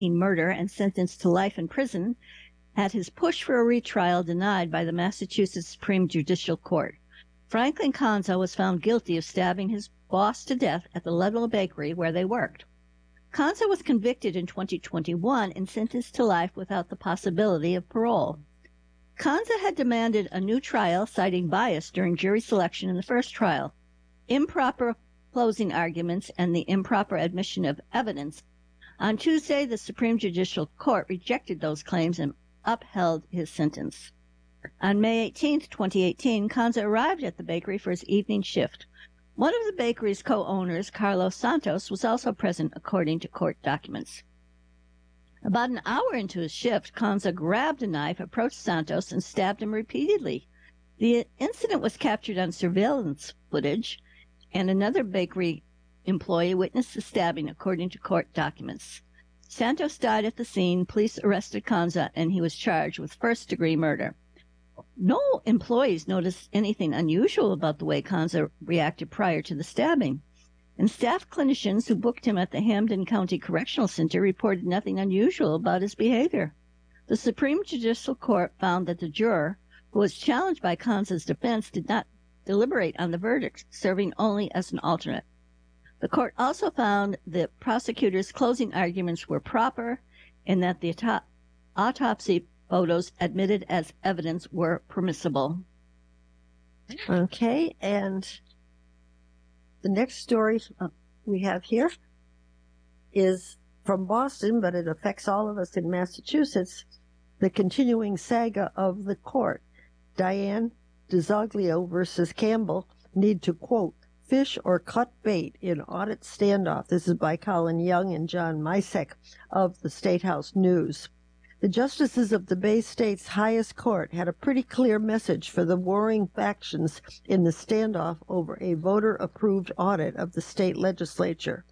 murder and sentenced to life in prison, had his push for a retrial denied by the Massachusetts Supreme Judicial Court. Franklin Conza was found guilty of stabbing his boss to death at the Ludlow Bakery where they worked. Conza was convicted in 2021 and sentenced to life without the possibility of parole. Conza had demanded a new trial, citing bias during jury selection in the first trial, improper closing arguments, and the improper admission of evidence. On Tuesday, the Supreme Judicial Court rejected those claims and upheld his sentence. On May 18, 2018, Conza arrived at the bakery for his evening shift. One of the bakery's co-owners, Carlos Santos, was also present, according to court documents. About an hour into his shift, Conza grabbed a knife, approached Santos, and stabbed him repeatedly. The incident was captured on surveillance footage, and another bakery employee witnessed the stabbing, according to court documents. Santos died at the scene. Police arrested Conza, and he was charged with first-degree murder. No employees noticed anything unusual about the way Conza reacted prior to the stabbing, and staff clinicians who booked him at the Hampden County Correctional Center reported nothing unusual about his behavior. The Supreme Judicial Court found that the juror, who was challenged by Conza's defense, did not deliberate on the verdict, serving only as an alternate. The court also found that prosecutors' closing arguments were proper and that the autopsy photos admitted as evidence were permissible. Okay, and the next story we have here is from Boston, but it affects all of us in Massachusetts, the continuing saga of the court. Diane DiZoglio versus Campbell need to, quote, fish or cut bait in audit standoff. This is by Colin Young and John Misek of the State House News. The justices of the Bay State's highest court had a pretty clear message for the warring factions in the standoff over a voter-approved audit of the state legislature.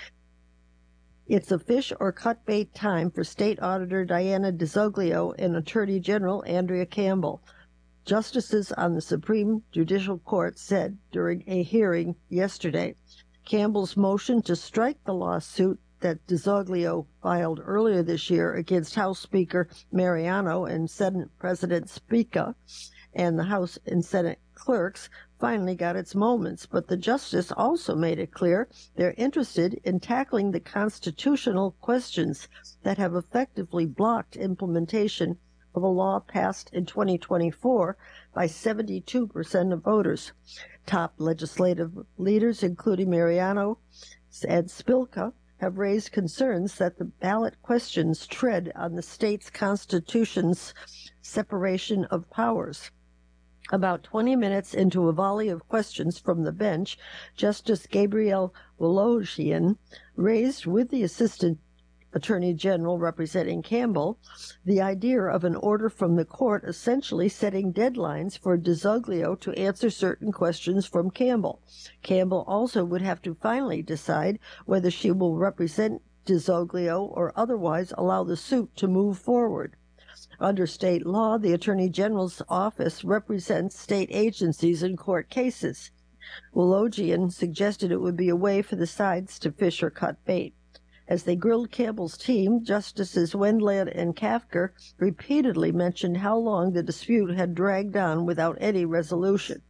It's a fish or cut bait time for State Auditor Diana DiZoglio and Attorney General Andrea Campbell. Justices on the Supreme Judicial Court said during a hearing yesterday, Campbell's motion to strike the lawsuit that DiZoglio filed earlier this year against House Speaker Mariano and Senate President Speaker and the House and Senate clerks finally got its moments, but the justice also made it clear they're interested in tackling the constitutional questions that have effectively blocked implementation of a law passed in 2024 by 72% of voters. Top legislative leaders, including Mariano and Spilka, have raised concerns that the ballot questions tread on the state's constitution's separation of powers. About 20 minutes into a volley of questions from the bench, Justice Gabriel Wologian raised with the Assistant Attorney General representing Campbell the idea of an order from the court essentially setting deadlines for DiZoglio to answer certain questions from Campbell. Campbell also would have to finally decide whether she will represent DiZoglio or otherwise allow the suit to move forward. Under state law, the Attorney General's office represents state agencies in court cases. Wologian suggested it would be a way for the sides to fish or cut bait. As they grilled Campbell's team, Justices Wendland and Kafker repeatedly mentioned how long the dispute had dragged on without any resolution.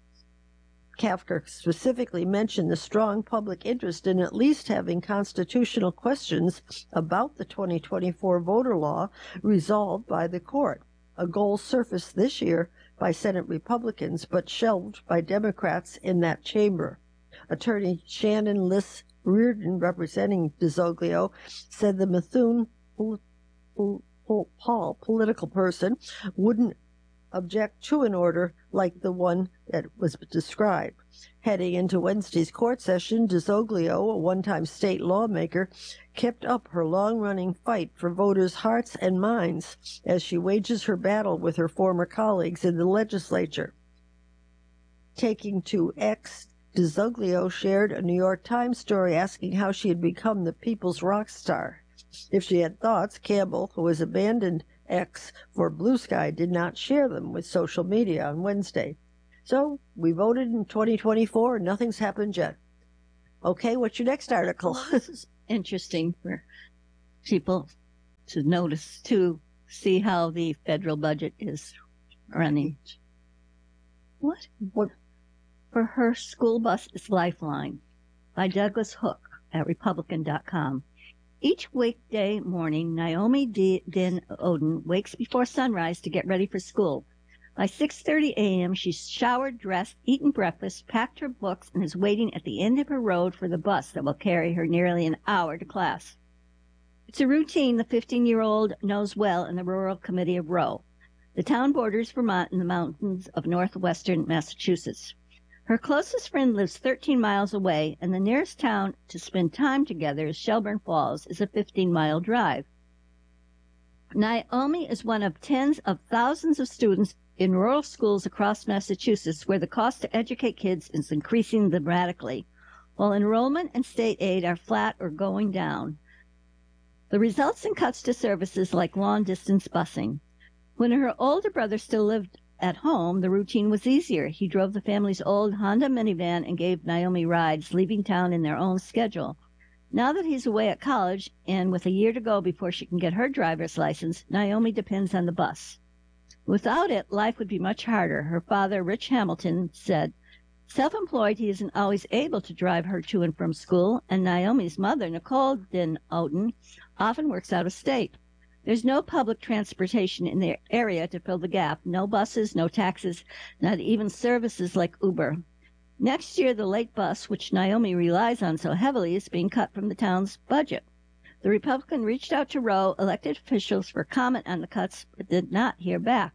Kafker specifically mentioned the strong public interest in at least having constitutional questions about the 2024 voter law resolved by the court, a goal surfaced this year by Senate Republicans but shelved by Democrats in that chamber. Attorney Shannon Liss Reardon, representing DiZoglio, said the Methuen Paul, political person, wouldn't object to an order like the one that was described. Heading into Wednesday's court session, DiZoglio, a one-time state lawmaker, kept up her long-running fight for voters' hearts and minds as she wages her battle with her former colleagues in the legislature. Taking to X, DiZoglio shared a New York Times story asking how she had become the people's rock star. If she had thoughts, Campbell, who has abandoned X for Blue Sky, did not share them with social media on Wednesday. So, we voted in 2024 and nothing's happened yet. Okay, what's your next article? Well, this is interesting for people notice to see how the federal budget is running. What? For her school bus is Lifeline by Douglas Hook at Republican.com. Each weekday morning, Naomi Din Odin wakes before sunrise to get ready for school. By 6:30 a.m., she's showered, dressed, eaten breakfast, packed her books, and is waiting at the end of her road for the bus that will carry her nearly an hour to class. It's a routine the 15-year-old knows well in the Rural Committee of Roe. The town borders Vermont and the mountains of northwestern Massachusetts. Her closest friend lives 13 miles away, and the nearest town to spend time together is Shelburne Falls, is a 15-mile drive. Naomi is one of tens of thousands of students in rural schools across Massachusetts where the cost to educate kids is increasing dramatically, while enrollment and state aid are flat or going down. The results in cuts to services like long-distance busing. When her older brother still lived at home, the routine was easier. He drove the family's old Honda minivan and gave Naomi rides, leaving town in their own schedule. Now that he's away at college, and with a year to go before she can get her driver's license, Naomi depends on the bus. Without it, life would be much harder. Her father, Rich Hamilton, said, self-employed, he isn't always able to drive her to and from school, and Naomi's mother, Nicole Din Odin, often works out of state. There's no public transportation in the area to fill the gap. No buses, no taxis, not even services like Uber. Next year, the late bus, which Naomi relies on so heavily, is being cut from the town's budget. The Republican reached out to Roe elected officials for comment on the cuts, but did not hear back.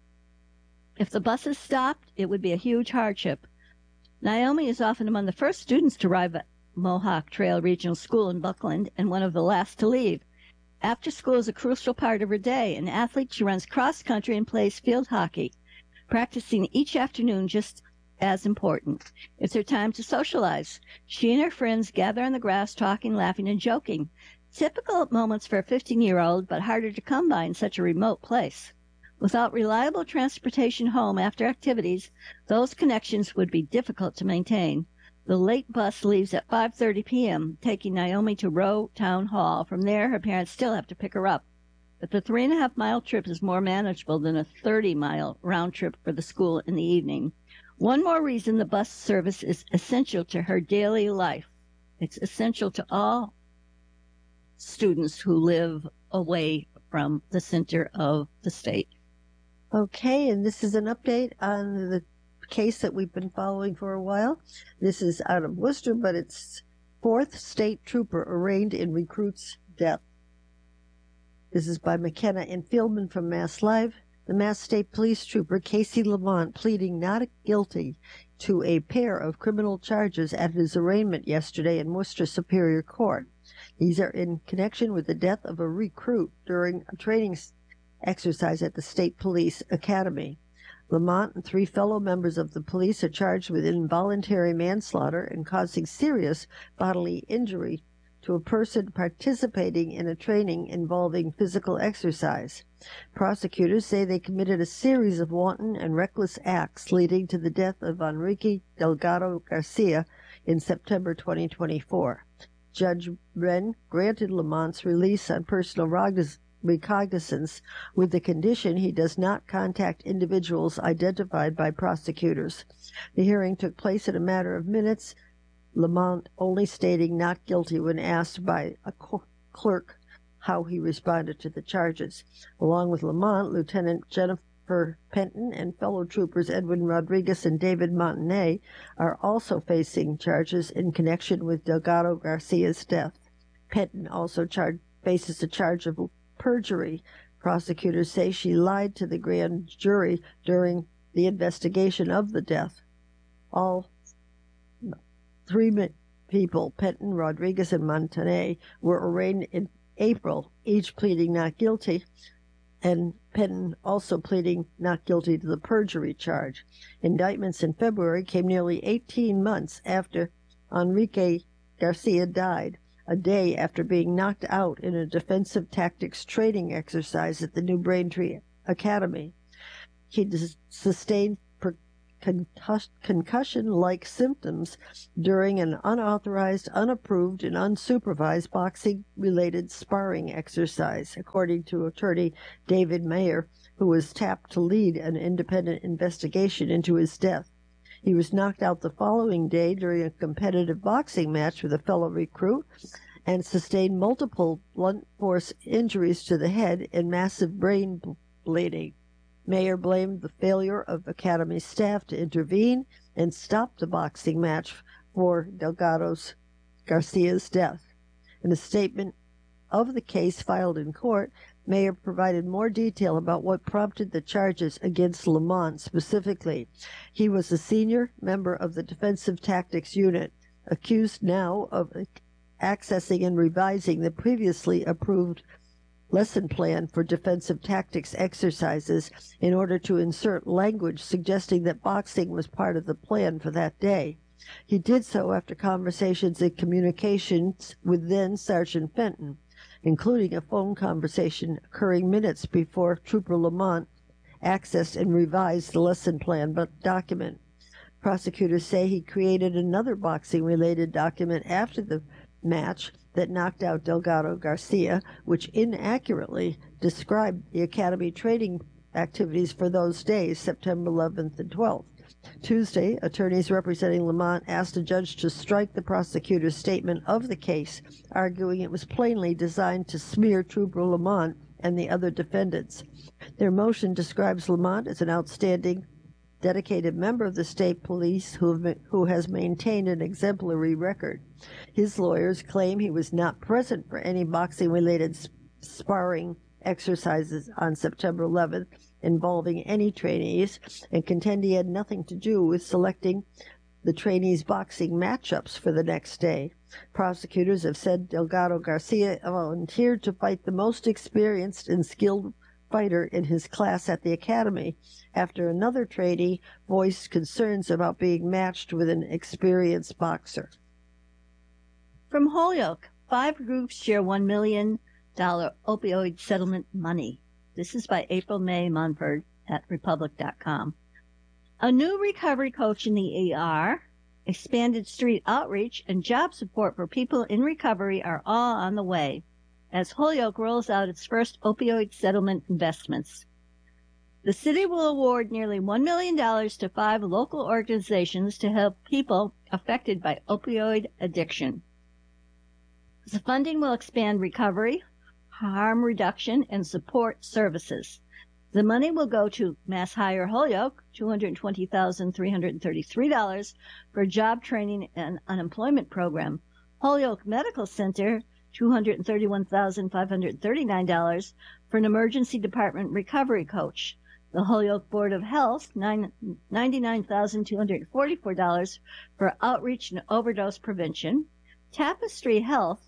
If the buses stopped, it would be a huge hardship. Naomi is often among the first students to arrive at Mohawk Trail Regional School in Buckland and one of the last to leave. After school is a crucial part of her day. An athlete, she runs cross-country and plays field hockey, practicing each afternoon just as important. It's her time to socialize. She and her friends gather on the grass, talking, laughing, and joking. Typical moments for a 15-year-old, but harder to come by in such a remote place. Without reliable transportation home after activities, those connections would be difficult to maintain. The late bus leaves at 5:30 p.m., taking Naomi to Roe Town Hall. From there, her parents still have to pick her up. But the 3.5-mile trip is more manageable than a 30-mile round trip for the school in the evening. One more reason the bus service is essential to her daily life. It's essential to all students who live away from the center of the state. Okay, and this is an update on the case that we've been following for a while. This is out of Worcester, but it's 4th state trooper arraigned in recruit's death. This is by McKenna and Fieldman from Mass Live. The Mass State Police trooper Casey Lamont pleading not guilty to a pair of criminal charges at his arraignment yesterday in Worcester Superior Court. These are in connection with the death of a recruit during a training exercise at the State Police Academy. Lamont and 3 fellow members of the police are charged with involuntary manslaughter and causing serious bodily injury to a person participating in a training involving physical exercise. Prosecutors say they committed a series of wanton and reckless acts leading to the death of Enrique Delgado Garcia in September 2024. Judge Wren granted Lamont's release on personal recognizance with the condition he does not contact individuals identified by prosecutors. The hearing took place in a matter of minutes, Lamont only stating not guilty when asked by a clerk how he responded to the charges. Along with Lamont, Lieutenant Jennifer Penton and fellow troopers Edwin Rodriguez and David Montanet are also facing charges in connection with Delgado Garcia's death. Penton also faces a charge of perjury. Prosecutors say she lied to the grand jury during the investigation of the death. All 3 people, Penton, Rodriguez, and Montanet, were arraigned in April, each pleading not guilty, and Penton also pleading not guilty to the perjury charge. Indictments in February came nearly 18 months after Enrique Garcia died, a day after being knocked out in a defensive tactics training exercise at the New Braintree Academy. He sustained concussion-like symptoms during an unauthorized, unapproved, and unsupervised boxing-related sparring exercise, according to attorney David Mayer, who was tapped to lead an independent investigation into his death. He was knocked out the following day during a competitive boxing match with a fellow recruit and sustained multiple blunt force injuries to the head and massive brain bleeding. Mayer blamed the failure of Academy staff to intervene and stop the boxing match for Delgado Garcia's death. In a statement of the case filed in court, Mayer provided more detail about what prompted the charges against Lamont specifically. He was a senior member of the Defensive Tactics Unit, accused now of accessing and revising the previously approved lesson plan for defensive tactics exercises in order to insert language suggesting that boxing was part of the plan for that day. He did so after conversations and communications with then Sergeant Fenton, including a phone conversation occurring minutes before Trooper Lamont accessed and revised the lesson plan document. Prosecutors say he created another boxing-related document after the match that knocked out Delgado Garcia, which inaccurately described the Academy training activities for those days, September 11th and 12th. Tuesday, attorneys representing Lamont asked a judge to strike the prosecutor's statement of the case, arguing it was plainly designed to smear Trooper Lamont and the other defendants. Their motion describes Lamont as an outstanding, dedicated member of the state police who has maintained an exemplary record. His lawyers claim he was not present for any boxing-related sparring exercises on September 11th involving any trainees and contend he had nothing to do with selecting the trainees' boxing matchups for the next day. Prosecutors have said Delgado Garcia volunteered to fight the most experienced and skilled fighter in his class at the Academy after another trainee voiced concerns about being matched with an experienced boxer. From Holyoke, 5 groups share $1 million opioid settlement money. This is by April May Munford at Republic.com. A new recovery coach in the ER, expanded street outreach, and job support for people in recovery are all on the way as Holyoke rolls out its first opioid settlement investments. The city will award nearly $1 million to 5 local organizations to help people affected by opioid addiction. The funding will expand recovery, harm reduction, and support services. The money will go to Mass Hire Holyoke, $220,333 for job training and unemployment program. Holyoke Medical Center, $231,539 for an emergency department recovery coach. The Holyoke Board of Health, $99,244 for outreach and overdose prevention. Tapestry Health,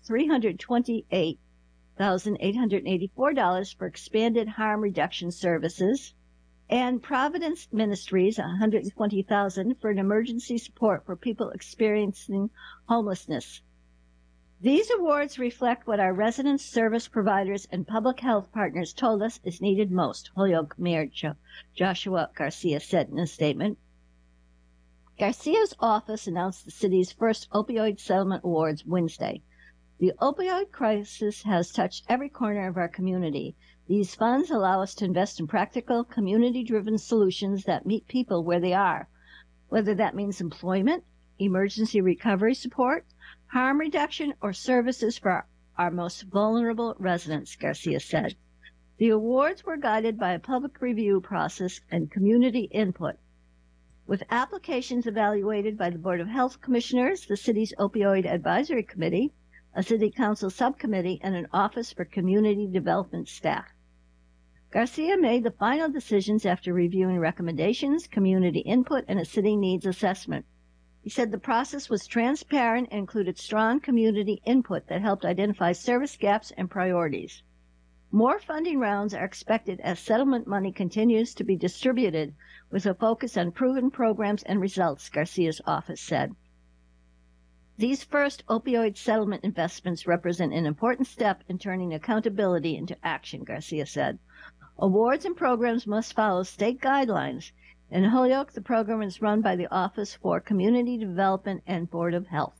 $328,884 for expanded harm reduction services, and Providence Ministries, $120,000 for an emergency support for people experiencing homelessness. These awards reflect what our residents, service providers, and public health partners told us is needed most, Holyoke Mayor Joshua Garcia said in a statement. Garcia's office announced the city's first opioid settlement awards Wednesday. The opioid crisis has touched every corner of our community. These funds allow us to invest in practical, community-driven solutions that meet people where they are, whether that means employment, emergency recovery support, harm reduction, or services for our most vulnerable residents, Garcia said. The awards were guided by a public review process and community input, with applications evaluated by the Board of Health Commissioners, the city's Opioid Advisory Committee, a city council subcommittee, and an office for community development staff. Garcia made the final decisions after reviewing recommendations, community input, and a city needs assessment. He said the process was transparent and included strong community input that helped identify service gaps and priorities. More funding rounds are expected as settlement money continues to be distributed with a focus on proven programs and results, Garcia's office said. These first opioid settlement investments represent an important step in turning accountability into action, Garcia said. Awards and programs must follow state guidelines, In Holyoke, the program is run by the Office for Community Development and Board of Health.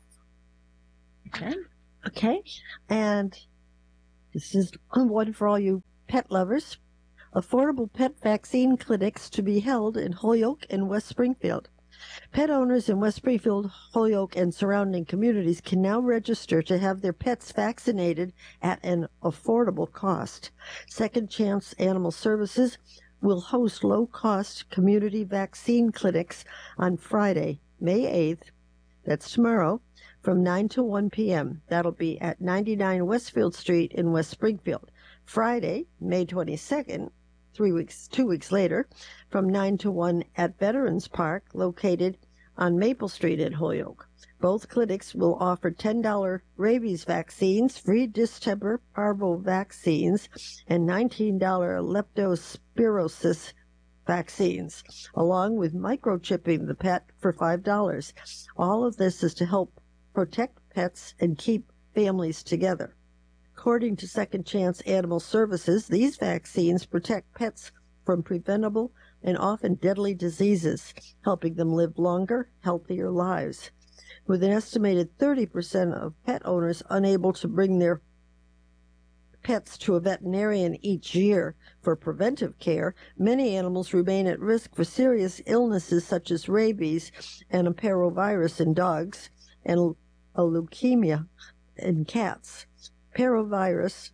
Okay. And this is one for all you pet lovers. Affordable pet vaccine clinics to be held in Holyoke and West Springfield. Pet owners in West Springfield, Holyoke, and surrounding communities can now register to have their pets vaccinated at an affordable cost. Second Chance Animal Services will host low-cost community vaccine clinics on Friday, May 8th, that's tomorrow, from 9 to 1 p.m. That'll be at 99 Westfield Street in West Springfield. Friday, May 22nd, 2 weeks later, from 9 to 1 at Veterans Park, located on Maple Street in Holyoke. Both clinics will offer $10 rabies vaccines, free distemper parvo vaccines, and $19 leptospirosis vaccines, along with microchipping the pet for $5. All of this is to help protect pets and keep families together. According to Second Chance Animal Services, these vaccines protect pets from preventable and often deadly diseases, helping them live longer, healthier lives. With an estimated 30% of pet owners unable to bring their pets to a veterinarian each year for preventive care, many animals remain at risk for serious illnesses such as rabies and a parvovirus in dogs and a leukemia in cats. Parvovirus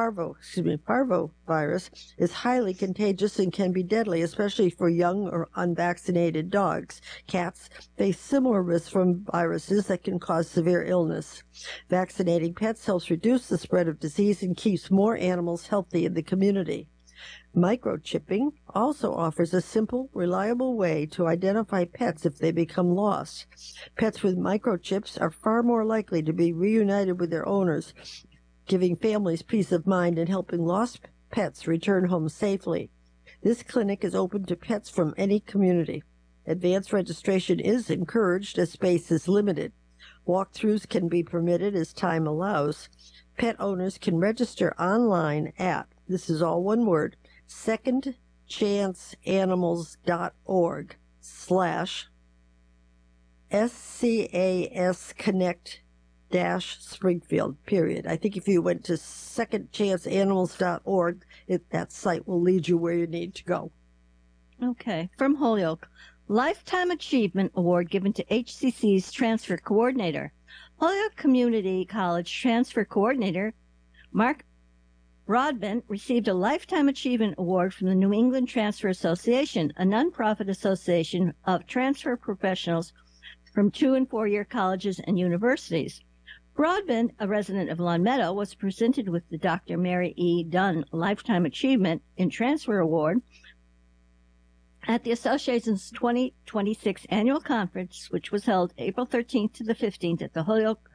is highly contagious and can be deadly, especially for young or unvaccinated dogs. Cats face similar risks from viruses that can cause severe illness. Vaccinating pets helps reduce the spread of disease and keeps more animals healthy in the community. Microchipping also offers a simple, reliable way to identify pets if they become lost. Pets with microchips are far more likely to be reunited with their owners, giving families peace of mind and helping lost pets return home safely. This clinic is open to pets from any community. Advanced registration is encouraged as space is limited. Walkthroughs can be permitted as time allows. Pet owners can register online at, this is all one word, secondchanceanimals.org/SCAS Connect Springfield, period. I think if you went to secondchanceanimals.org, that site will lead you where you need to go. Okay. From Holyoke, Lifetime Achievement Award given to HCC's Transfer Coordinator. Holyoke Community College Transfer Coordinator Mark Broadbent received a Lifetime Achievement Award from the New England Transfer Association, a nonprofit association of transfer professionals from 2- and 4-year colleges and universities. Broadbent, a resident of Long Meadow, was presented with the Dr. Mary E. Dunn Lifetime Achievement in Transfer Award at the association's 2026 annual conference, which was held April 13th to the 15th at the Holyoke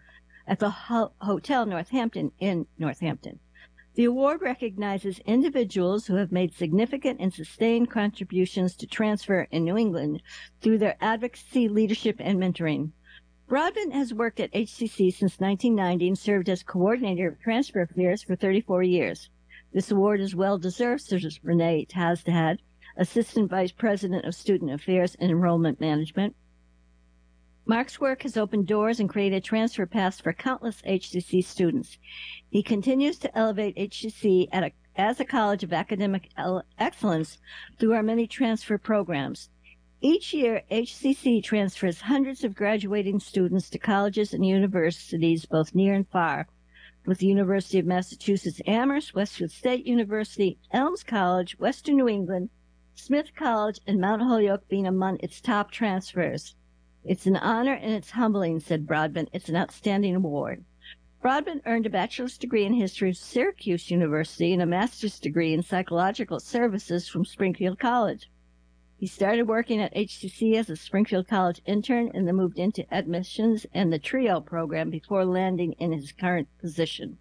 Hotel Northampton in Northampton. The award recognizes individuals who have made significant and sustained contributions to transfer in New England through their advocacy, leadership, and mentoring. Broadbent has worked at HCC since 1990 and served as coordinator of transfer affairs for 34 years. This award is well-deserved, says Renee Tazdad, Assistant Vice President of Student Affairs and Enrollment Management. Mark's work has opened doors and created transfer paths for countless HCC students. He continues to elevate HCC as a college of academic excellence through our many transfer programs. Each year, HCC transfers hundreds of graduating students to colleges and universities, both near and far, with the University of Massachusetts Amherst, Westfield State University, Elms College, Western New England, Smith College, and Mount Holyoke being among its top transfers. It's an honor and it's humbling, said Broadbent. It's an outstanding award. Broadbent earned a bachelor's degree in history from Syracuse University and a master's degree in psychological services from Springfield College. He started working at HCC as a Springfield College intern and then moved into admissions and the TRIO program before landing in his current position.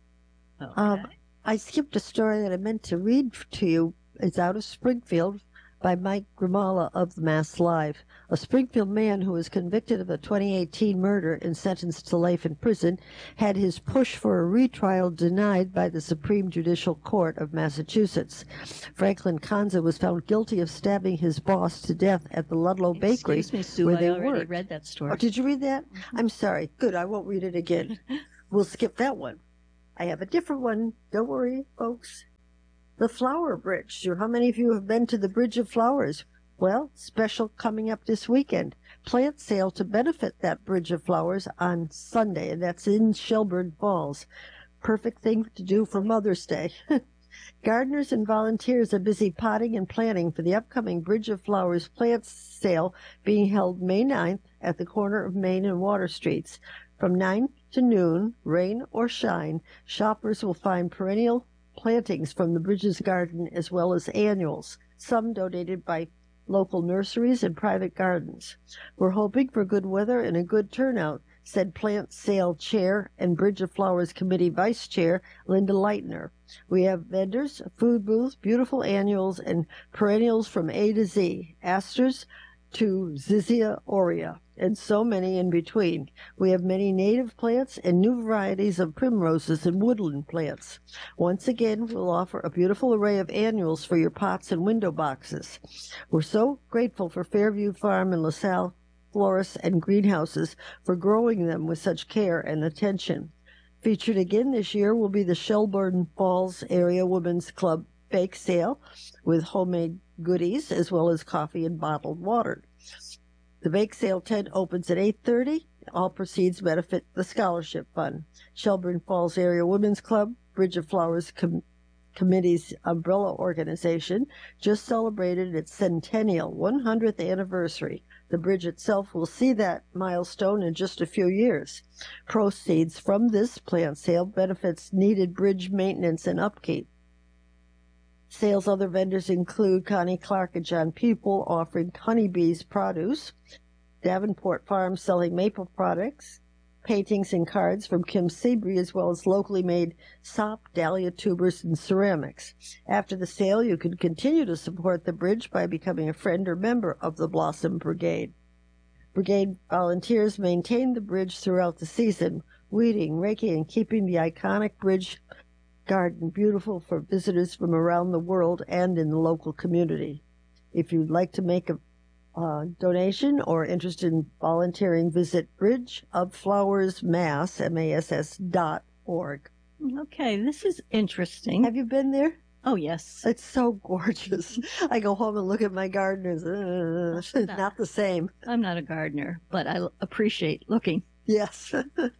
Okay. I skipped a story that I meant to read to you. It's out of Springfield by Mike Grimala of the Mass Live. A Springfield man who was convicted of a 2018 murder and sentenced to life in prison had his push for a retrial denied by the Supreme Judicial Court of Massachusetts. Franklin Conza was found guilty of stabbing his boss to death at the Ludlow Bakery. Excuse me, Sue, where they I already worked. read that story. Oh, did you read that? I'm sorry. Good, I won't read it again. We'll skip that one. I have a different one. Don't worry, folks. The Flower Bridge. How many of you have been to the Bridge of Flowers? Well, special coming up this weekend. Plant sale to benefit that Bridge of Flowers on Sunday, and that's in Shelburne Falls. Perfect thing to do for Mother's Day. Gardeners and volunteers are busy potting and planting for the upcoming Bridge of Flowers plant sale being held May 9th at the corner of Main and Water Streets. From 9 to noon, rain or shine, shoppers will find perennial plantings from the Bridges Garden as well as annuals, some donated by local nurseries and private gardens. We're hoping for good weather and a good turnout, said Plant Sale Chair and Bridge of Flowers Committee Vice Chair Linda Leitner. We have vendors, a food booth, beautiful annuals, and perennials from A to Z, asters to Zizia aurea, and so many in between. We have many native plants and new varieties of primroses and woodland plants. Once again, we'll offer a beautiful array of annuals for your pots and window boxes. We're so grateful for Fairview Farm and LaSalle Florists and Greenhouses for growing them with such care and attention. Featured again this year will be the Shelburne Falls Area Women's Club Bake Sale with homemade goodies as well as coffee and bottled water. The bake sale tent opens at 8:30. All proceeds benefit the Scholarship Fund. Shelburne Falls Area Women's Club, Bridge of Flowers Committee's umbrella organization, just celebrated its centennial 100th anniversary. The bridge itself will see that milestone in just a few years. Proceeds from this plant sale benefits needed bridge maintenance and upkeep. Sales other vendors include Connie Clark and John People offering honeybees produce, Davenport Farms selling maple products, paintings and cards from Kim Seabury, as well as locally made sop, dahlia tubers, and ceramics. After the sale, you can continue to support the bridge by becoming a friend or member of the Blossom Brigade. Brigade volunteers maintain the bridge throughout the season, weeding, raking, and keeping the iconic bridge garden beautiful for visitors from around the world and in the local community. If you'd like to make a donation or interested in volunteering, visit bridgeofflowersmass.org. Okay, this is interesting. Have you been there? Oh, yes. It's so gorgeous. I go home and look at my gardeners. Not the same. I'm not a gardener, but I appreciate looking. Yes.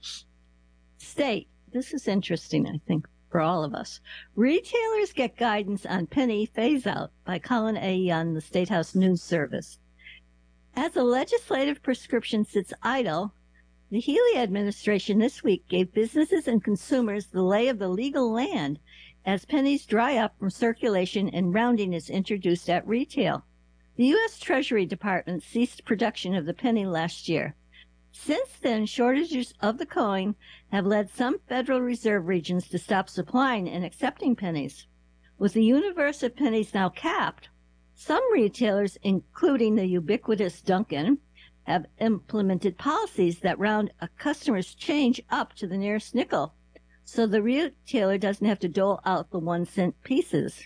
State, this is interesting, I think, for all of us. Retailers get guidance on penny phase-out by Colin A. Young, the State House News Service. As a legislative prescription sits idle, the Healy administration this week gave businesses and consumers the lay of the legal land as pennies dry up from circulation and rounding is introduced at retail. The U.S. Treasury Department ceased production of the penny last year. Since then, shortages of the coin have led some Federal Reserve regions to stop supplying and accepting pennies. With the universe of pennies now capped, some retailers, including the ubiquitous Dunkin', have implemented policies that round a customer's change up to the nearest nickel, so the retailer doesn't have to dole out the 1-cent pieces.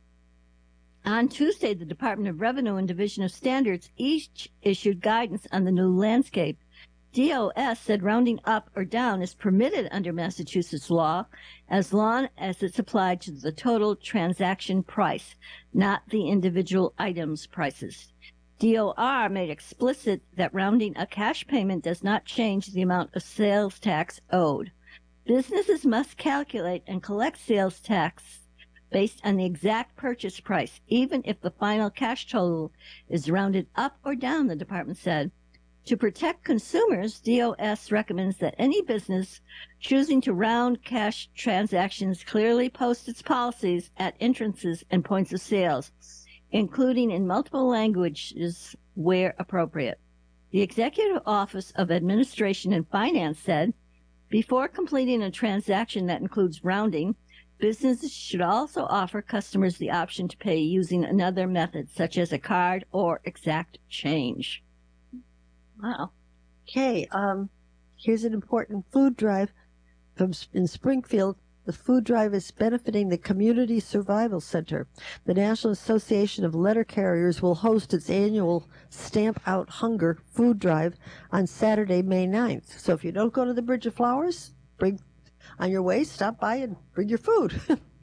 On Tuesday, the Department of Revenue and Division of Standards each issued guidance on the new landscape. DOS said rounding up or down is permitted under Massachusetts law as long as it's applied to the total transaction price, not the individual items' prices. DOR made explicit that rounding a cash payment does not change the amount of sales tax owed. Businesses must calculate and collect sales tax based on the exact purchase price, even if the final cash total is rounded up or down, the department said. To protect consumers, DOS recommends that any business choosing to round cash transactions clearly post its policies at entrances and points of sales, including in multiple languages where appropriate. The Executive Office of Administration and Finance said, before completing a transaction that includes rounding, Businesses should also offer customers the option to pay using another method, such as a card or exact change. Wow. Okay, here's an important food drive in Springfield. The food drive is benefiting the Community Survival Center. The National Association of Letter Carriers will host its annual Stamp Out Hunger food drive on Saturday, May 9th. So if you don't go to the Bridge of Flowers, on your way, stop by and bring your food.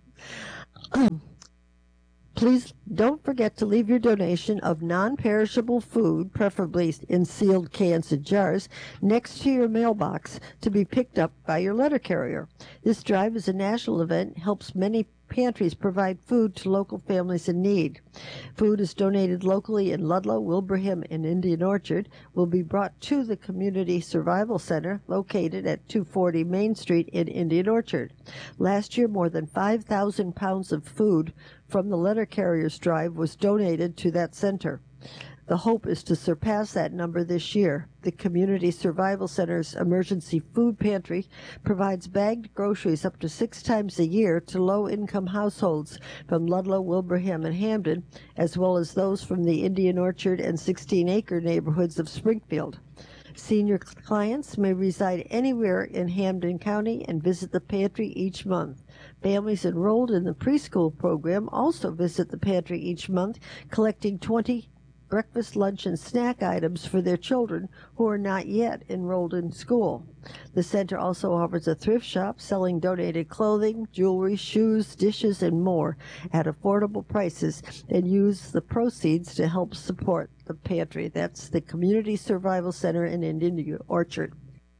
Please don't forget to leave your donation of non-perishable food, preferably in sealed cans and jars, next to your mailbox to be picked up by your letter carrier. This drive is a national event, helps many pantries provide food to local families in need. Food is donated locally in Ludlow, Wilbraham, and Indian Orchard, will be brought to the Community Survival Center located at 240 Main Street in Indian Orchard. Last year, more than 5,000 pounds of food from the letter carriers drive was donated to that center. The hope is to surpass that number this year. The Community Survival Center's emergency food pantry provides bagged groceries up to 6 times a year to low-income households from Ludlow, Wilbraham, and Hamden, as well as those from the Indian Orchard and 16-acre neighborhoods of Springfield. Senior clients may reside anywhere in Hamden County and visit the pantry each month. Families enrolled in the preschool program also visit the pantry each month, collecting 20 breakfast, lunch, and snack items for their children who are not yet enrolled in school. The center also offers a thrift shop selling donated clothing, jewelry, shoes, dishes, and more at affordable prices, and use the proceeds to help support the pantry. That's the Community Survival Center in Indian Orchard.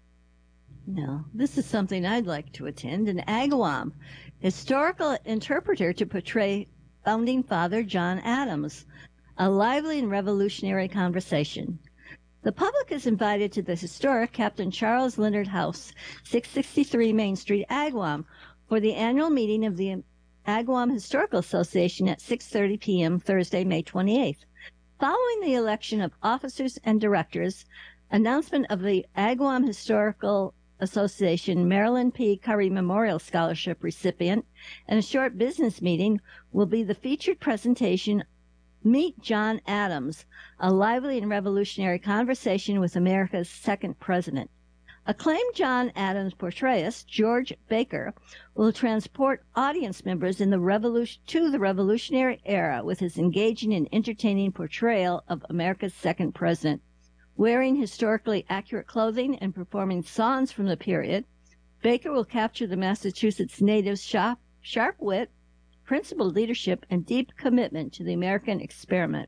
Now, this is something I'd like to attend. An Agawam historical interpreter to portray Founding Father John Adams. A lively and revolutionary conversation. The public is invited to the historic Captain Charles Leonard House, 663 Main Street, Agawam, for the annual meeting of the Agawam Historical Association at 6:30 p.m. Thursday, May 28th. Following the election of officers and directors, announcement of the Agawam Historical Association Marilyn P. Curry Memorial Scholarship recipient, and a short business meeting will be the featured presentation Meet John Adams, a lively and revolutionary conversation with America's second president. Acclaimed John Adams portrayist George Baker will transport audience members to the Revolutionary era with his engaging and entertaining portrayal of America's second president. Wearing historically accurate clothing and performing songs from the period, Baker will capture the Massachusetts native's sharp wit, principled leadership, and deep commitment to the American experiment.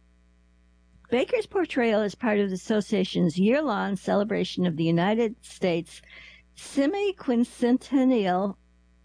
Baker's portrayal is part of the association's year-long celebration of the United States semi-quincentennial.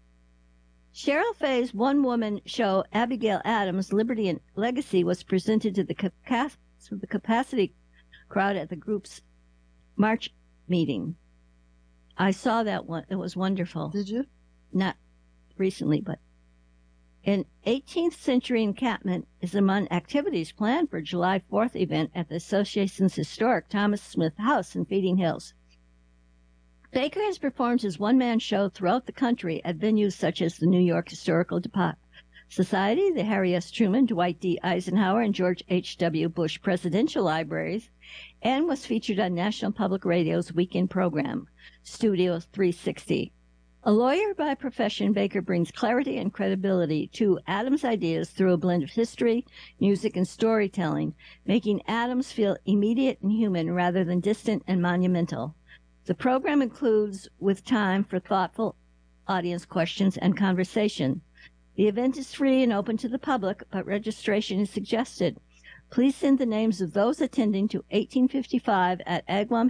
Cheryl Fay's one-woman show, Abigail Adams, Liberty and Legacy, was presented to the capacity crowd at the group's March meeting. I saw that one. It was wonderful. Did you? Not recently, but an 18th century encampment is among activities planned for July 4th event at the association's historic Thomas Smith House in Feeding Hills. Baker has performed his one-man show throughout the country at venues such as the New York Historical Society, the Harry S. Truman, Dwight D. Eisenhower, and George H.W. Bush Presidential Libraries, and was featured on National Public Radio's weekend program, Studio 360. A lawyer by profession, Baker brings clarity and credibility to Adams' ideas through a blend of history, music, and storytelling, making Adams feel immediate and human rather than distant and monumental. The program includes with time for thoughtful audience questions and conversation. The event is free and open to the public, but registration is suggested. Please send the names of those attending to 1855 at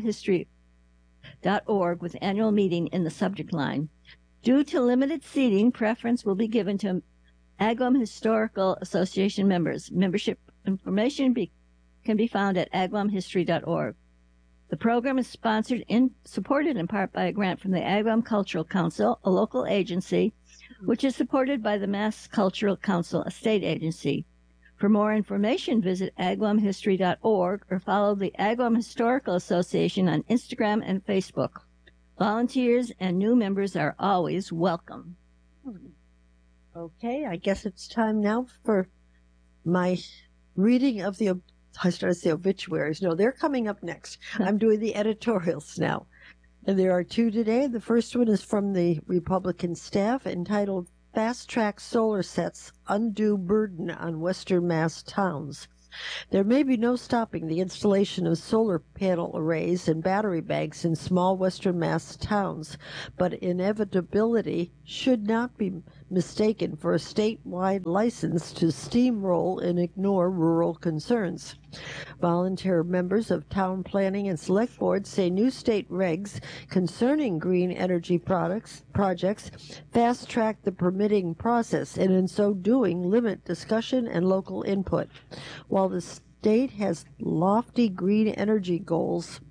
agawamhistory.org with annual meeting in the subject line. Due to limited seating, preference will be given to Agawam Historical Association members. Membership information can be found at agawamhistory.org. The program is supported in part by a grant from the Agawam Cultural Council, a local agency, which is supported by the Mass Cultural Council, a state agency. For more information, visit agawamhistory.org or follow the Agawam Historical Association on Instagram and Facebook. Volunteers and new members are always welcome. Okay, I guess it's time now for my reading of I started to say obituaries. No, they're coming up next. I'm doing the editorials now. And there are two today. The first one is from the Republican staff entitled Fast Track Solar Sets Undue Burden on Western Mass Towns. There may be no stopping the installation of solar panel arrays and battery banks in small Western Mass towns, but inevitability should not be mistaken for a statewide license to steamroll and ignore rural concerns. Volunteer members of town planning and select boards say new state regs concerning green energy projects fast-track the permitting process and in so doing limit discussion and local input. While the state has lofty green energy goals,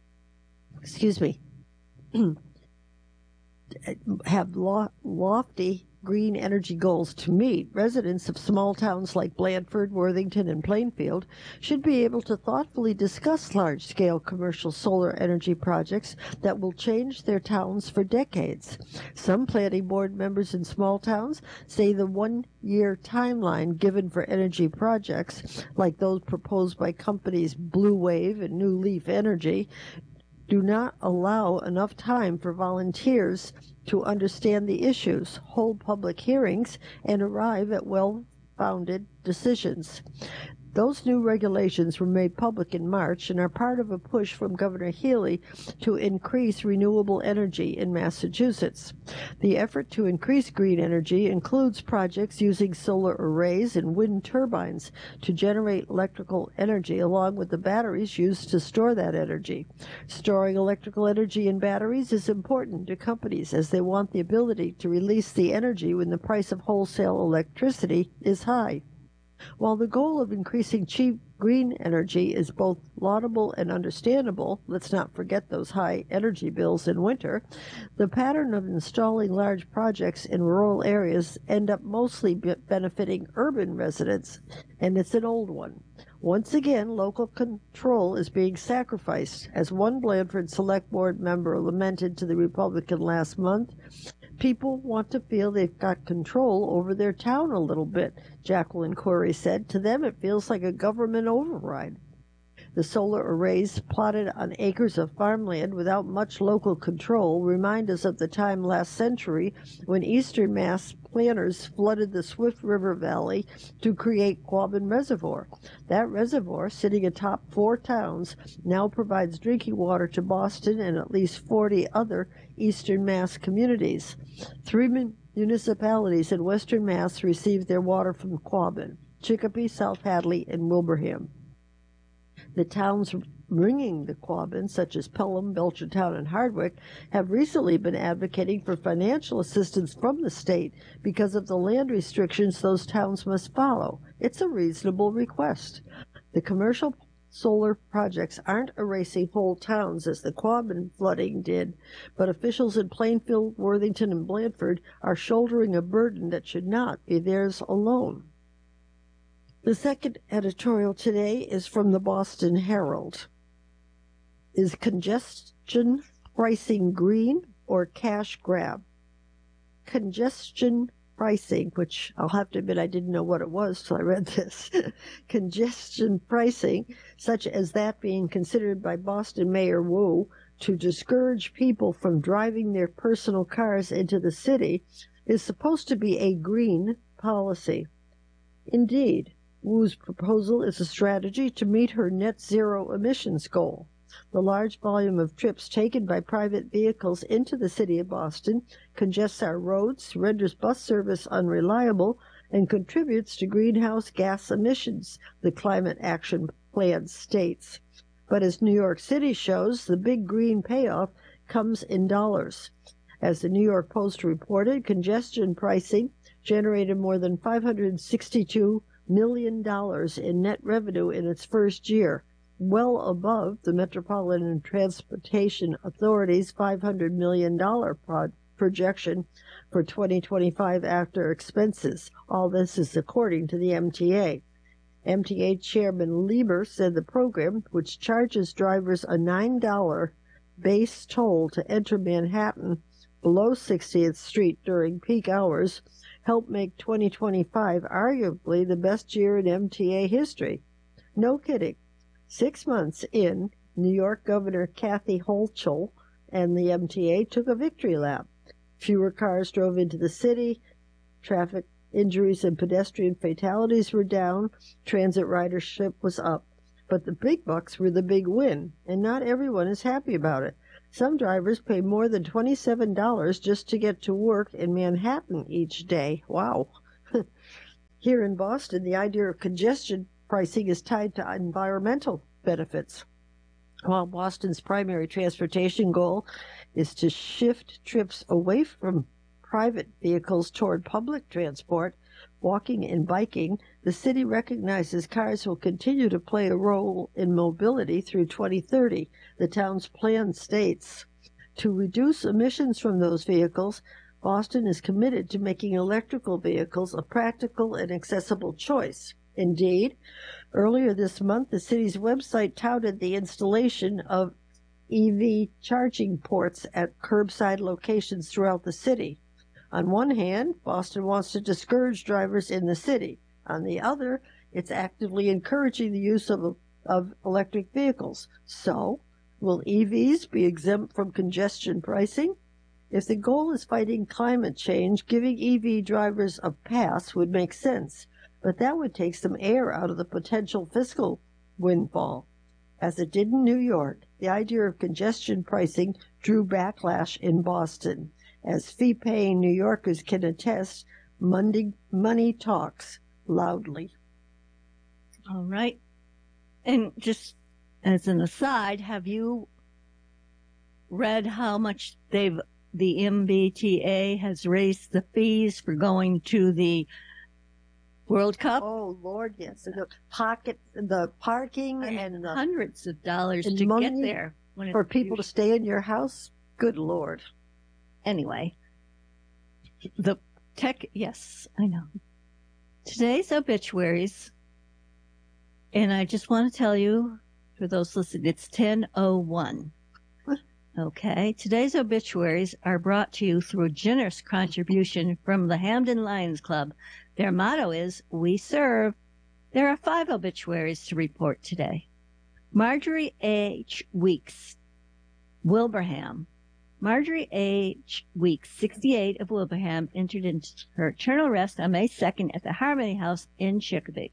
lofty green energy goals to meet, residents of small towns like Blandford, Worthington, and Plainfield should be able to thoughtfully discuss large-scale commercial solar energy projects that will change their towns for decades. Some planning board members in small towns say the one-year timeline given for energy projects, like those proposed by companies Blue Wave and New Leaf Energy, do not allow enough time for volunteers to understand the issues, hold public hearings, and arrive at well-founded decisions. Those new regulations were made public in March and are part of a push from Governor Healy to increase renewable energy in Massachusetts. The effort to increase green energy includes projects using solar arrays and wind turbines to generate electrical energy along with the batteries used to store that energy. Storing electrical energy in batteries is important to companies as they want the ability to release the energy when the price of wholesale electricity is high. While the goal of increasing cheap green energy is both laudable and understandable, let's not forget those high energy bills in winter, the pattern of installing large projects in rural areas end up mostly benefiting urban residents, and it's an old one. Once again, local control is being sacrificed. As one Blandford Select Board member lamented to the Republican last month, people want to feel they've got control over their town a little bit, Jacqueline Corey said. To them, it feels like a government override. The solar arrays plotted on acres of farmland without much local control remind us of the time last century when Eastern Mass planners flooded the Swift River Valley to create Quabbin Reservoir. That reservoir, sitting atop 4 towns, now provides drinking water to Boston and at least 40 other Eastern Mass communities. 3 municipalities in Western Mass receive their water from Quabbin: Chicopee, South Hadley, and Wilbraham. The towns ringing the Quabbin, such as Pelham, Belchertown, and Hardwick, have recently been advocating for financial assistance from the state because of the land restrictions those towns must follow. It's a reasonable request. The commercial solar projects aren't erasing whole towns as the Quabbin flooding did, but officials in Plainfield, Worthington, and Blandford are shouldering a burden that should not be theirs alone. The second editorial today is from the Boston Herald. Is congestion pricing green or cash grab? Congestion pricing, which I'll have to admit I didn't know what it was till I read this. Congestion pricing, such as that being considered by Boston Mayor Wu to discourage people from driving their personal cars into the city, is supposed to be a green policy. Indeed, Wu's proposal is a strategy to meet her net zero emissions goal. The large volume of trips taken by private vehicles into the city of Boston congests our roads, renders bus service unreliable, and contributes to greenhouse gas emissions, the Climate Action Plan states. But as New York City shows, the big green payoff comes in dollars. As the New York Post reported, congestion pricing generated more than $562 million in net revenue in its first year, well above the Metropolitan Transportation Authority's $500 million projection for 2025 after expenses. All this is according to the MTA. MTA Chairman Lieber said the program, which charges drivers a $9 base toll to enter Manhattan below 60th Street during peak hours, helped make 2025 arguably the best year in MTA history. No kidding. 6 months in, New York Governor Kathy Hochul and the MTA took a victory lap. Fewer cars drove into the city, traffic injuries and pedestrian fatalities were down, transit ridership was up. But the big bucks were the big win, and not everyone is happy about it. Some drivers pay more than $27 just to get to work in Manhattan each day. Wow. Here in Boston, the idea of congestion pricing is tied to environmental benefits. While Boston's primary transportation goal is to shift trips away from private vehicles toward public transport, walking and biking, the city recognizes cars will continue to play a role in mobility through 2030. The town's plan states, to reduce emissions from those vehicles, Boston is committed to making electrical vehicles a practical and accessible choice. Indeed, earlier this month, the city's website touted the installation of EV charging ports at curbside locations throughout the city. On one hand, Boston wants to discourage drivers in the city. On the other, it's actively encouraging the use of electric vehicles. So, will EVs be exempt from congestion pricing? If the goal is fighting climate change, giving EV drivers a pass would make sense, but that would take some air out of the potential fiscal windfall. As it did in New York, the idea of congestion pricing drew backlash in Boston. As fee-paying New Yorkers can attest, money talks loudly. All right. And just as an aside, have you read how much the MBTA has raised the fees for going to the World Cup? Oh, Lord, yes. And the parking and the hundreds of dollars to get there. For people to stay in your house? Good Lord. Anyway, yes, I know. Today's obituaries, and I just want to tell you, for those listening, it's 10:01. Okay, today's obituaries are brought to you through a generous contribution from the Hamden Lions Club. Their motto is, "We serve." There are 5 obituaries to report today. Marjorie H. Weeks, Wilbraham. Marjorie H. Weeks, 68, of Wilbraham, entered into her eternal rest on May 2nd at the Harmony House in Chicopee.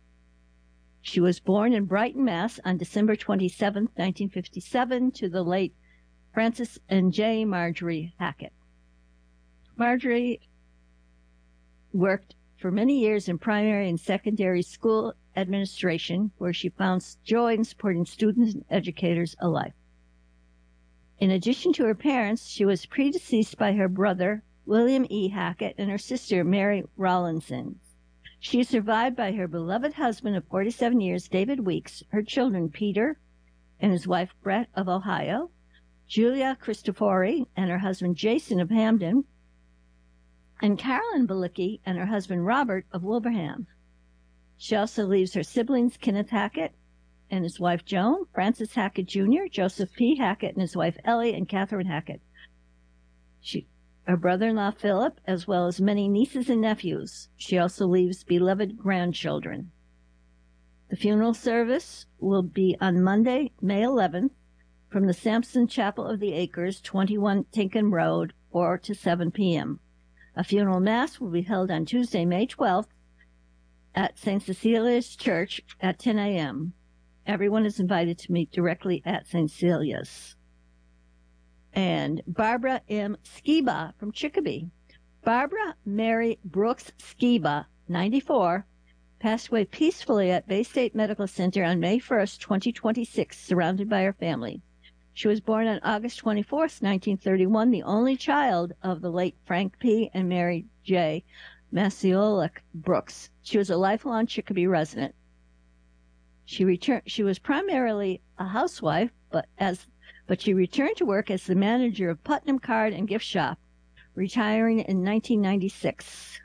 She was born in Brighton, Mass. on December 27, 1957, to the late Francis and J. Marjorie Hackett. Marjorie worked for many years in primary and secondary school administration, where she found joy in supporting students and educators alike. In addition to her parents, she was predeceased by her brother, William E. Hackett, and her sister, Mary Rawlinson. She is survived by her beloved husband of 47 years, David Weeks, her children, Peter and his wife, Brett, of Ohio, Julia Cristofori and her husband, Jason, of Hamden, and Carolyn Balicki and her husband, Robert, of Wilbraham. She also leaves her siblings, Kenneth Hackett and his wife, Joan, Francis Hackett Jr., Joseph P. Hackett and his wife, Ellie, and Catherine Hackett. Her brother-in-law, Philip, as well as many nieces and nephews. She also leaves beloved grandchildren. The funeral service will be on Monday, May 11th, from the Sampson Chapel of the Acres, 21 Tinkham Road, 4 to 7 p.m. A funeral mass will be held on Tuesday, May 12th, at St. Cecilia's Church at 10 a.m. Everyone is invited to meet directly at St. Cecilia's. And Barbara M. Skiba from Chicopee. Barbara Mary Brooks Skiba, 94, passed away peacefully at Bay State Medical Center on May 1st, 2026, surrounded by her family. She was born on August 24th, 1931, the only child of the late Frank P. and Mary J. Maciolek Brooks. She was a lifelong Chicopee resident. She was primarily a housewife, but she returned to work as the manager of Putnam Card and Gift Shop, retiring in 1996.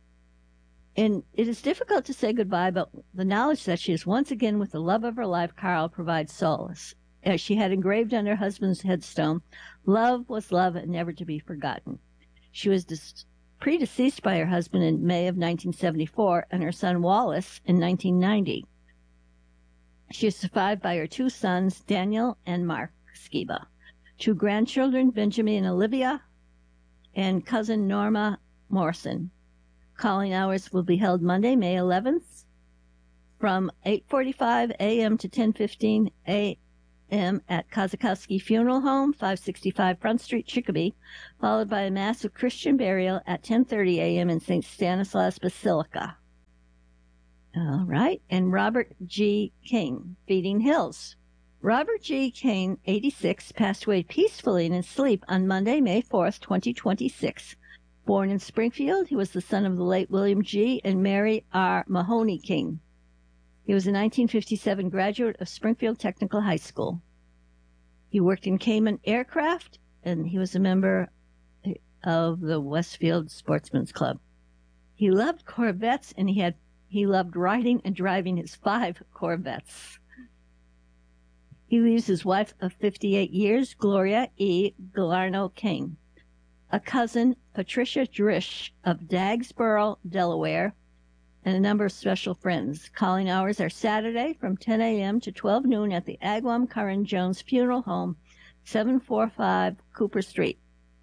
And it is difficult to say goodbye, but the knowledge that she is once again with the love of her life, Carl, provides solace. As she had engraved on her husband's headstone, "Love was love and never to be forgotten." She was predeceased by her husband in May of 1974 and her son Wallace in 1990. She is survived by her two sons, Daniel and Mark Skiba, two grandchildren, Benjamin and Olivia, and cousin Norma Morrison. Calling hours will be held Monday, May 11th from 8:45 a.m. to 10:15 a.m. at Kazakowski Funeral Home, 565 Front Street, Chicopee, followed by a mass of Christian burial at 10:30 a.m. in St. Stanislaus Basilica. All right, and Robert G. King, Feeding Hills. Robert G. King, 86, passed away peacefully in his sleep on Monday, May 4th, 2026. Born in Springfield, he was the son of the late William G. and Mary R. Mahoney King. He was a 1957 graduate of Springfield Technical High School. He worked in Cayman Aircraft, and he was a member of the Westfield Sportsman's Club. He loved Corvettes, and he loved riding and driving his 5 Corvettes. He leaves his wife of 58 years, Gloria E. Galarno King, a cousin, Patricia Drish of Dagsboro, Delaware, and a number of special friends. Calling hours are Saturday from 10 a.m. to 12 noon at the Agawam Curran Jones Funeral Home, 745 Cooper Street.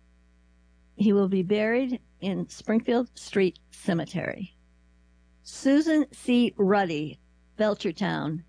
He will be buried in Springfield Street Cemetery. Susan C. Ruddy, Belchertown.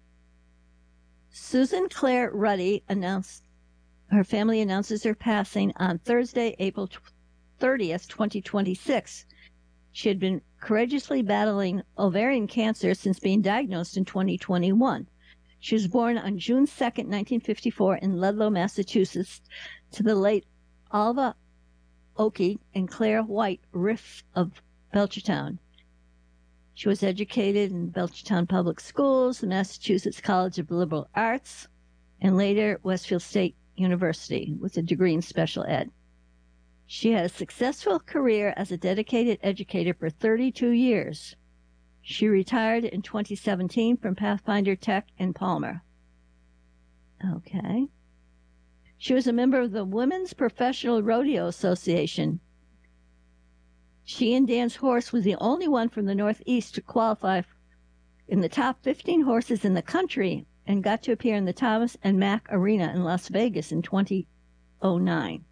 Susan Claire Ruddy her family announces her passing on Thursday, April 30th, 2026. She had been courageously battling ovarian cancer since being diagnosed in 2021. She was born on June 2nd, 1954 in Ludlow, Massachusetts, to the late Alva Oakey and Claire White Riff of Belchertown. She was educated in Belchertown Public Schools, the Massachusetts College of Liberal Arts, and later Westfield State University with a degree in special ed. She had a successful career as a dedicated educator for 32 years. She retired in 2017 from Pathfinder Tech in Palmer. Okay. She was a member of the Women's Professional Rodeo Association. She and Dan's horse was the only one from the Northeast to qualify in the top 15 horses in the country and got to appear in the Thomas and Mack Arena in Las Vegas in 2009.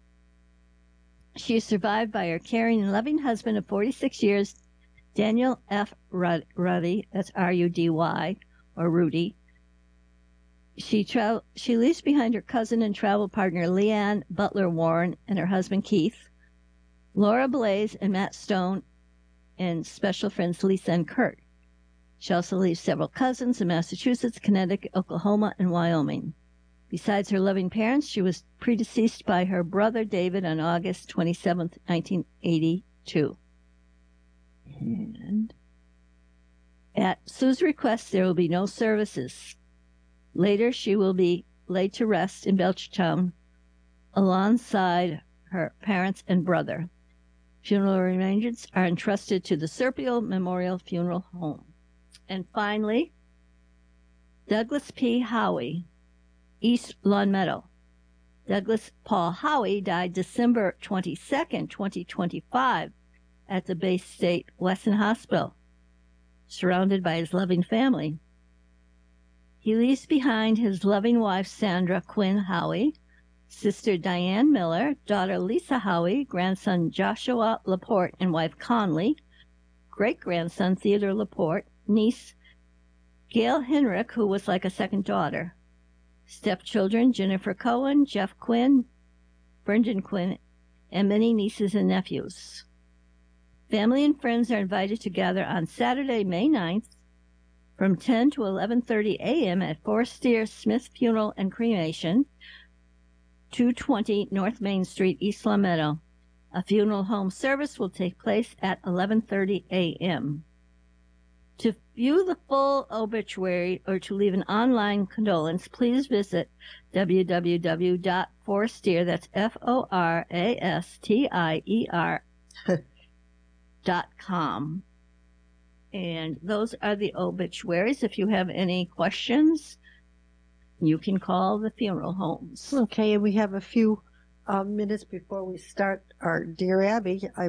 She is survived by her caring and loving husband of 46 years, Daniel F. Ruddy, that's R-U-D-Y, or Rudy. She leaves behind her cousin and travel partner, Leanne Butler Warren, and her husband, Keith, Laura Blaze and Matt Stone, and special friends Lisa and Kurt. She also leaves several cousins in Massachusetts, Connecticut, Oklahoma, and Wyoming. Besides her loving parents, she was predeceased by her brother David on August 27, 1982. And at Sue's request, there will be no services. Later, she will be laid to rest in Belchertown alongside her parents and brother. Funeral arrangements are entrusted to the Serpio Memorial Funeral Home. And finally, Douglas P. Howie, East Lawn Meadow. Douglas Paul Howie died December 22nd, 2025 at the Bay State Wesson Hospital, surrounded by his loving family. He leaves behind his loving wife, Sandra Quinn Howie, sister Diane Miller, daughter Lisa Howie, grandson Joshua Laporte and wife Conley, great-grandson Theodore Laporte, niece Gail Henrik, who was like a second daughter, stepchildren Jennifer Cohen, Jeff Quinn, Brendan Quinn, and many nieces and nephews. Family and friends are invited to gather on Saturday, May 9th from 10 to 11:30 a.m. at Forestier Smith Funeral and Cremation, 220 North Main Street, East Long Meadow. A funeral home service will take place at 11:30 a.m. To view the full obituary or to leave an online condolence, please visit www.forestier, that's FORSTIER.com. And those are the obituaries. If you have any questions, you can call the funeral homes. Okay, and we have a few minutes before we start our Dear Abby. I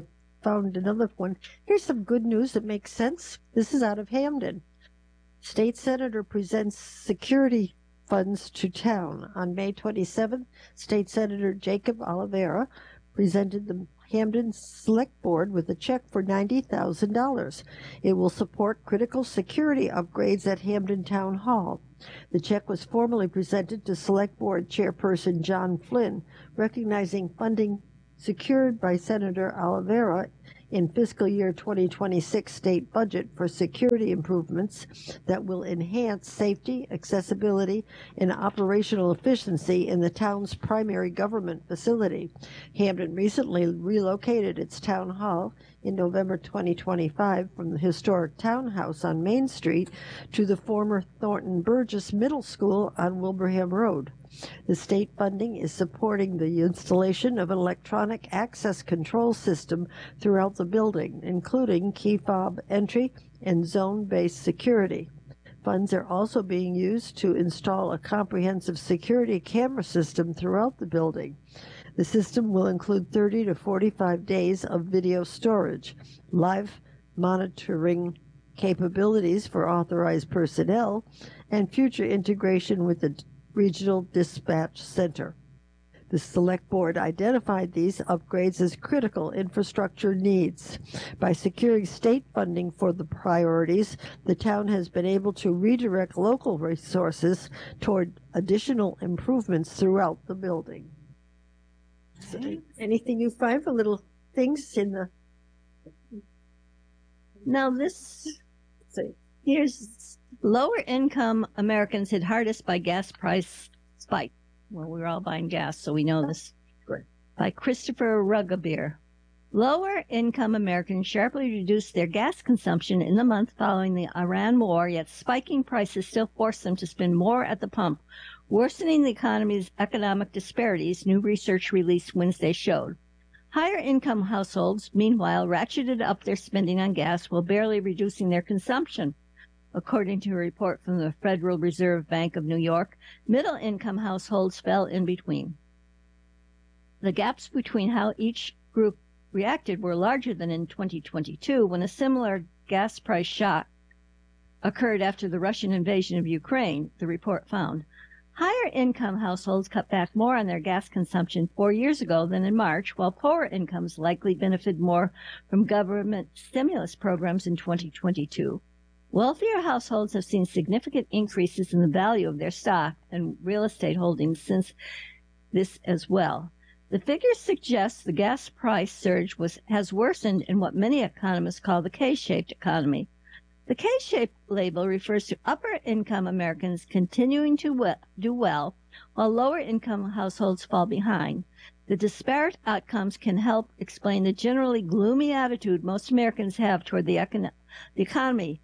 found another one. Here's some good news that makes sense. This is out of Hamden. State Senator presents security funds to town. On May 27th, State Senator Jacob Oliveira presented the Hamden Select Board with a check for $90,000. It will support critical security upgrades at Hamden Town Hall. The check was formally presented to Select Board Chairperson John Flynn, recognizing funding secured by Senator Oliveira in fiscal year 2026 state budget for security improvements that will enhance safety, accessibility, and operational efficiency in the town's primary government facility. Hamden recently relocated its town hall in November 2025 from the historic townhouse on Main Street to the former Thornton Burgess Middle School on Wilbraham Road. The state funding is supporting the installation of an electronic access control system throughout the building, including key fob entry and zone-based security. Funds are also being used to install a comprehensive security camera system throughout the building. The system will include 30 to 45 days of video storage, live monitoring capabilities for authorized personnel, and future integration with the Regional Dispatch Center. The Select Board identified these upgrades as critical infrastructure needs. By securing state funding for the priorities, the town has been able to redirect local resources toward additional improvements throughout the building. So, anything you find for little things in the... Now this, here's lower income Americans hit hardest by gas price spike. Well, we were all buying gas, so we know this. Great. By Christopher Ruggabeer. Lower income Americans sharply reduced their gas consumption in the month following the Iran war, yet spiking prices still forced them to spend more at the pump, worsening the economy's economic disparities, new research released Wednesday showed. Higher income households, meanwhile, ratcheted up their spending on gas while barely reducing their consumption. According to a report from the Federal Reserve Bank of New York, middle-income households fell in between. The gaps between how each group reacted were larger than in 2022, when a similar gas price shock occurred after the Russian invasion of Ukraine, the report found. Higher-income households cut back more on their gas consumption 4 years ago than in March, while poorer incomes likely benefited more from government stimulus programs in 2022. Wealthier households have seen significant increases in the value of their stock and real estate holdings since this as well. The figures suggest the gas price surge has worsened in what many economists call the K-shaped economy. The K-shaped label refers to upper-income Americans continuing to do well, while lower-income households fall behind. The disparate outcomes can help explain the generally gloomy attitude most Americans have toward the economy.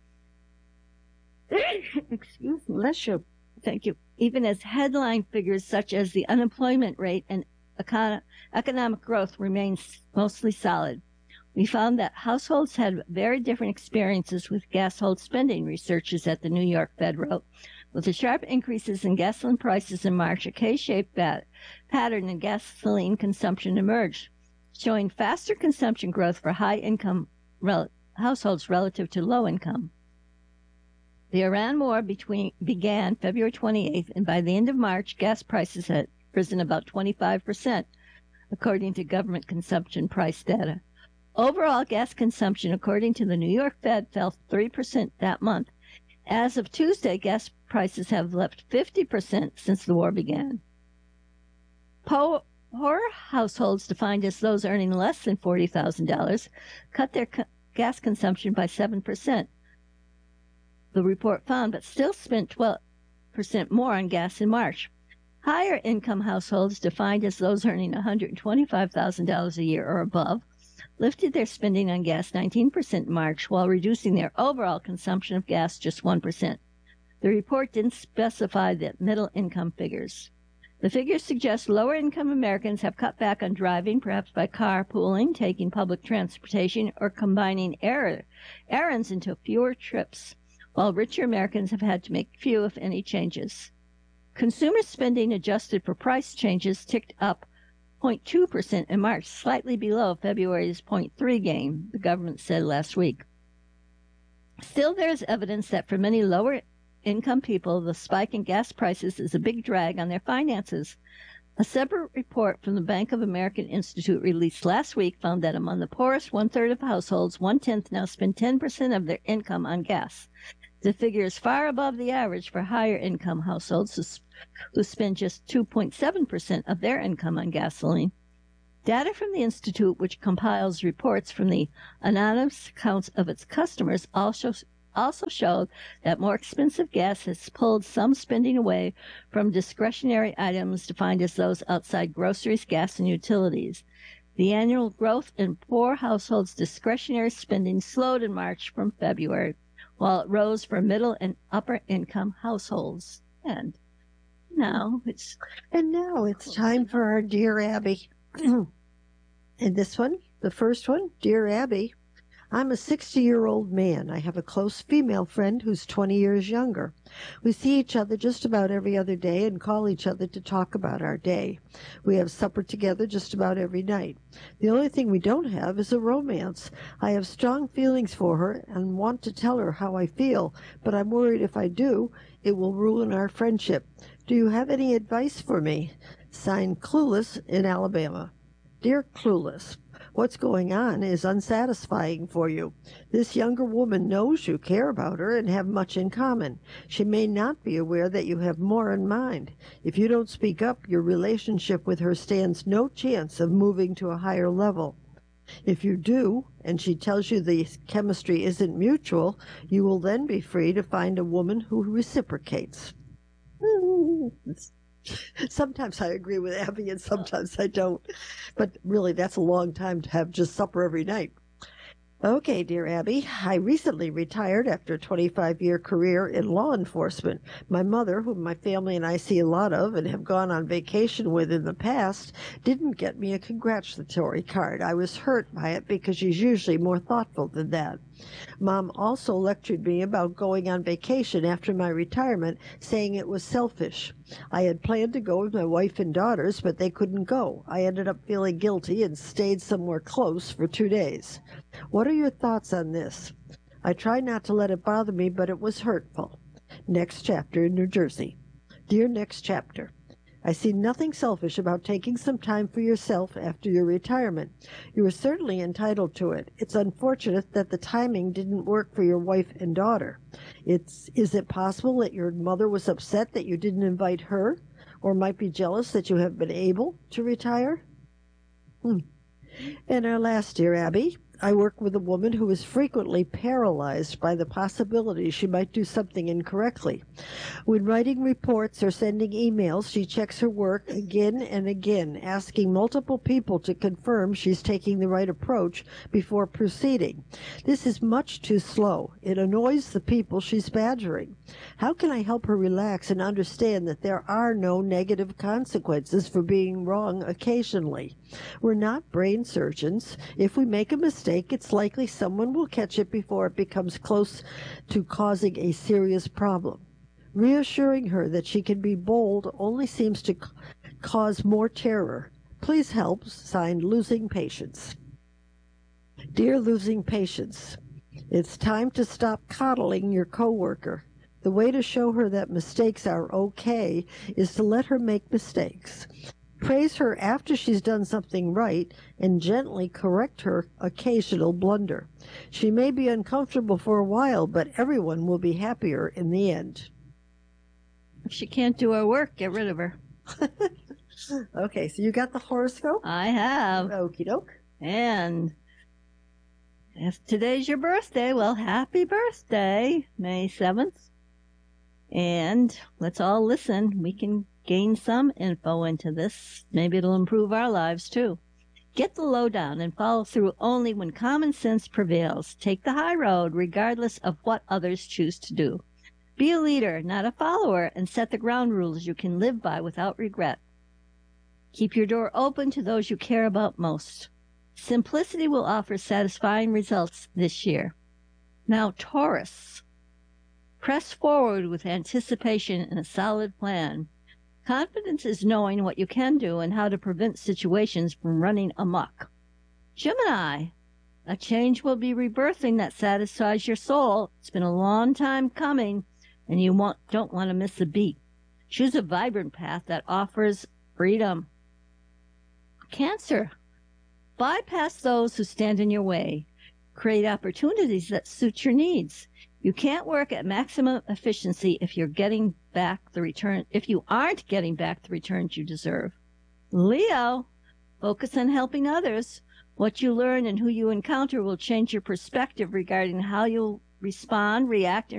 Excuse me. Bless you. Thank you. Even as headline figures such as the unemployment rate and economic growth remains mostly solid. We found that households had very different experiences with household spending, researchers at the New York Fed wrote. With the sharp increases in gasoline prices in March, a K-shaped pattern in gasoline consumption emerged, showing faster consumption growth for high-income households relative to low-income. The Iran war began February 28th, and by the end of March, gas prices had risen about 25%, according to government consumption price data. Overall gas consumption, according to the New York Fed, fell 3% that month. As of Tuesday, gas prices have leapt 50% since the war began. Poor households, defined as those earning less than $40,000, cut their gas consumption by 7%. The report found, but still spent 12% more on gas in March. Higher income households, defined as those earning $125,000 a year or above, lifted their spending on gas 19% in March, while reducing their overall consumption of gas just 1%. The report didn't specify the middle-income figures. The figures suggest lower-income Americans have cut back on driving, perhaps by carpooling, taking public transportation, or combining errands into fewer trips, while richer Americans have had to make few, if any, changes. Consumer spending adjusted for price changes ticked up 0.2% in March, slightly below February's 0.3 gain, the government said last week. Still, there's evidence that for many lower-income people, the spike in gas prices is a big drag on their finances. A separate report from the Bank of America Institute released last week found that among the poorest one-third of households, one-tenth now spend 10% of their income on gas. The figure is far above the average for higher-income households who spend just 2.7% of their income on gasoline. Data from the Institute, which compiles reports from the anonymous accounts of its customers, also showed that more expensive gas has pulled some spending away from discretionary items defined as those outside groceries, gas, and utilities. The annual growth in poor households' discretionary spending slowed in March from February, while it rose for middle and upper income households. And now it's time for our Dear Abby. And this one, the first one, Dear Abby, I'm a 60-year-old man. I have a close female friend who's 20 years younger. We see each other just about every other day and call each other to talk about our day. We have supper together just about every night. The only thing we don't have is a romance. I have strong feelings for her and want to tell her how I feel, but I'm worried if I do, it will ruin our friendship. Do you have any advice for me? Signed, Clueless in Alabama. Dear Clueless, what's going on is unsatisfying for you. This younger woman knows you care about her and have much in common. She may not be aware that you have more in mind. If you don't speak up, your relationship with her stands no chance of moving to a higher level. If you do, and she tells you the chemistry isn't mutual, you will then be free to find a woman who reciprocates. Sometimes I agree with Abby and sometimes I don't. But really, that's a long time to have just supper every night. Okay, dear Abby, I recently retired after a 25-year career in law enforcement. My mother, whom my family and I see a lot of and have gone on vacation with in the past, didn't get me a congratulatory card. I was hurt by it because she's usually more thoughtful than that. Mom also lectured me about going on vacation after my retirement, saying it was selfish. I had planned to go with my wife and daughters, but they couldn't go. I ended up feeling guilty and stayed somewhere close for 2 days. What are your thoughts on this? I tried not to let it bother me, but it was hurtful. Next chapter in New Jersey. Dear Next Chapter, I see nothing selfish about taking some time for yourself after your retirement. You are certainly entitled to it. It's unfortunate that the timing didn't work for your wife and daughter. Is it possible that your mother was upset that you didn't invite her, or might be jealous that you have been able to retire? And our last, Dear Abby, I work with a woman who is frequently paralyzed by the possibility she might do something incorrectly. When writing reports or sending emails, she checks her work again and again, asking multiple people to confirm she's taking the right approach before proceeding. This is much too slow. It annoys the people she's badgering. How can I help her relax and understand that there are no negative consequences for being wrong occasionally? We're not brain surgeons. If we make a mistake, it's likely someone will catch it before it becomes close to causing a serious problem. Reassuring her that she can be bold only seems to cause more terror. Please help. Signed, Losing Patience. Dear Losing Patience, it's time to stop coddling your coworker. The way to show her that mistakes are okay is to let her make mistakes. Praise her after she's done something right and gently correct her occasional blunder. She may be uncomfortable for a while, but everyone will be happier in the end. If she can't do her work, get rid of her. Okay, so you got the horoscope? I have. Okie doke. And if today's your birthday, well, happy birthday, May 7th. And let's all listen. We can gain some info into this. Maybe it'll improve our lives, too. Get the lowdown and follow through only when common sense prevails. Take the high road, regardless of what others choose to do. Be a leader, not a follower, and set the ground rules you can live by without regret. Keep your door open to those you care about most. Simplicity will offer satisfying results this year. Now, Taurus. Press forward with anticipation and a solid plan. Confidence is knowing what you can do and how to prevent situations from running amok. Gemini, a change will be rebirthing that satisfies your soul. It's been a long time coming, and you don't want to miss a beat. Choose a vibrant path that offers freedom. Cancer, bypass those who stand in your way. Create opportunities that suit your needs. You can't work at maximum efficiency if you aren't getting back the returns you deserve. Leo, focus on helping others. What you learn and who you encounter will change your perspective regarding how you'll respond, react, and